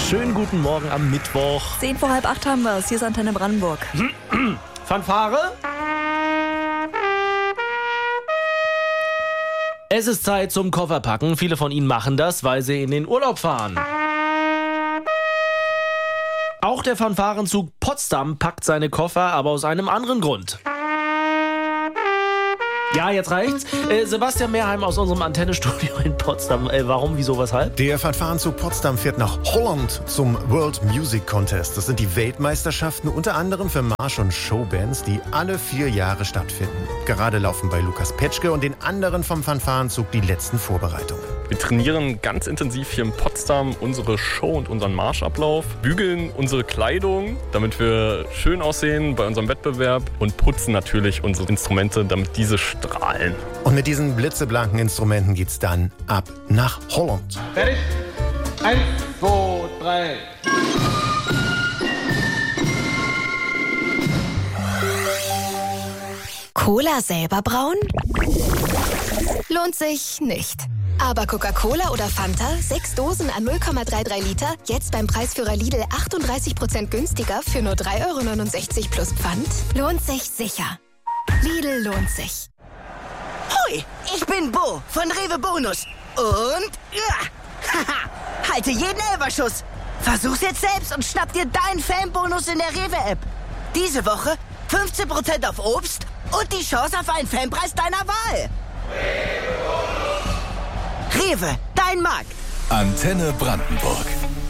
Schönen guten Morgen am Mittwoch. 7:45 haben wir es. Hier ist Antenne Brandenburg. Fanfare? Es ist Zeit zum Kofferpacken. Viele von Ihnen machen das, weil sie in den Urlaub fahren. Auch der Fanfarenzug Potsdam packt seine Koffer, aber aus einem anderen Grund. Ja, jetzt reicht's. Sebastian Mehrheim aus unserem Antennestudio in Potsdam. Warum, wieso, weshalb? Der Fanfarenzug Potsdam fährt nach Holland zum World Music Contest. Das sind die Weltmeisterschaften unter anderem für Marsch- und Showbands, die alle 4 Jahre stattfinden. Gerade laufen bei Lukas Petschke und den anderen vom Fanfarenzug die letzten Vorbereitungen. Wir trainieren ganz intensiv hier in Potsdam unsere Show und unseren Marschablauf, bügeln unsere Kleidung, damit wir schön aussehen bei unserem Wettbewerb und putzen natürlich unsere Instrumente, damit diese strahlen. Und mit diesen blitzeblanken Instrumenten geht's dann ab nach Holland. Fertig? 1, 2, 3. Cola selber brauen? Lohnt sich nicht. Aber Coca-Cola oder Fanta, 6 Dosen an 0,33 Liter, jetzt beim Preisführer Lidl 38% günstiger für nur 3,69 € plus Pfand? Lohnt sich sicher. Lidl lohnt sich. Hoi, ich bin Bo von Rewe Bonus. Und halte jeden Elberschuss. Versuch's jetzt selbst und schnapp dir deinen Fanbonus in der Rewe-App. Diese Woche 15% auf Obst und die Chance auf einen Fanpreis deiner Wahl. Rewe, dein Markt. Antenne Brandenburg.